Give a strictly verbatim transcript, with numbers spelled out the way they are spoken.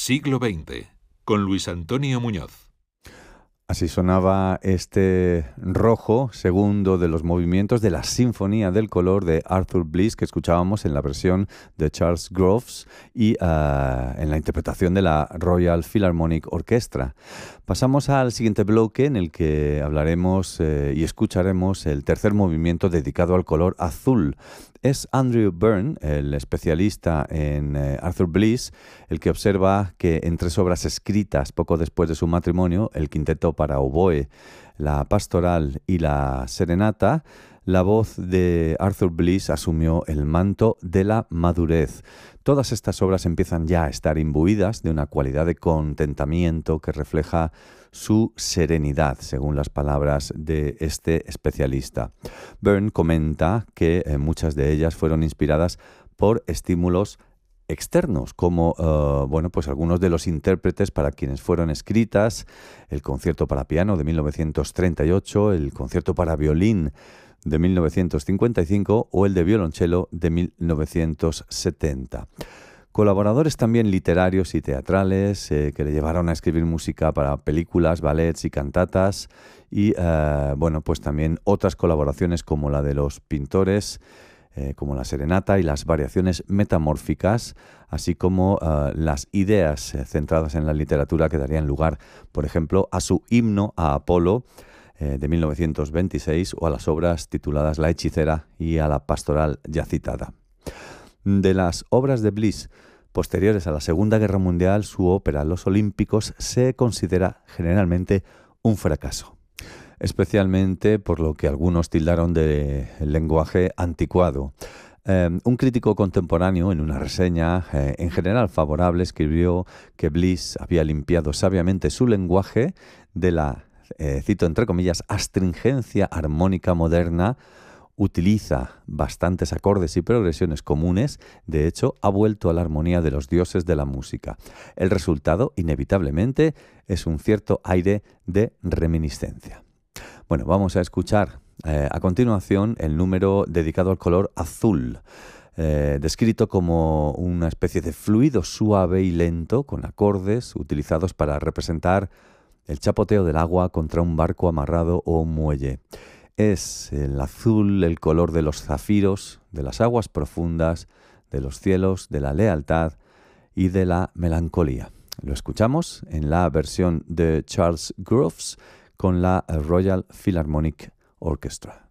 Siglo veinte, con Luis Antonio Muñoz. Así sonaba este rojo, segundo de los movimientos de la Sinfonía del Color de Arthur Bliss, que escuchábamos en la versión de Charles Groves y uh, en la interpretación de la Royal Philharmonic Orchestra. Pasamos al siguiente bloque, en el que hablaremos eh, y escucharemos el tercer movimiento dedicado al color azul. Es Andrew Byrne, el especialista en eh, Arthur Bliss, el que observa que en tres obras escritas poco después de su matrimonio, el quinteto para oboe, la pastoral y la serenata, la voz de Arthur Bliss asumió el manto de la madurez. Todas estas obras empiezan ya a estar imbuidas de una cualidad de contentamiento que refleja su serenidad, según las palabras de este especialista. Byrne comenta que eh, muchas de ellas fueron inspiradas por estímulos externos, como uh, bueno, pues algunos de los intérpretes para quienes fueron escritas, el concierto para piano de mil novecientos treinta y ocho, el concierto para violín de mil novecientos cincuenta y cinco o el de violonchelo de mil novecientos setenta. Colaboradores también literarios y teatrales eh, que le llevaron a escribir música para películas, ballets y cantatas y eh, bueno, pues también otras colaboraciones como la de los pintores, eh, como la serenata y las variaciones metamórficas, así como eh, las ideas eh, centradas en la literatura que darían lugar, por ejemplo, a su himno a Apolo eh, de mil novecientos veintiséis o a las obras tituladas La hechicera y a la pastoral ya citada. De las obras de Bliss posteriores a la Segunda Guerra Mundial, su ópera Los Olímpicos se considera generalmente un fracaso, especialmente por lo que algunos tildaron de lenguaje anticuado. Eh, un crítico contemporáneo, en una reseña eh, en general favorable, escribió que Bliss había limpiado sabiamente su lenguaje de la, eh, cito entre comillas, astringencia armónica moderna. Utiliza bastantes acordes y progresiones comunes, de hecho, ha vuelto a la armonía de los dioses de la música. El resultado, inevitablemente, es un cierto aire de reminiscencia. Bueno, vamos a escuchar eh, a continuación el número dedicado al color azul, eh, descrito como una especie de fluido suave y lento, con acordes utilizados para representar el chapoteo del agua contra un barco amarrado o un muelle. Es el azul el color de los zafiros, de las aguas profundas, de los cielos, de la lealtad y de la melancolía. Lo escuchamos en la versión de Charles Groves con la Royal Philharmonic Orchestra.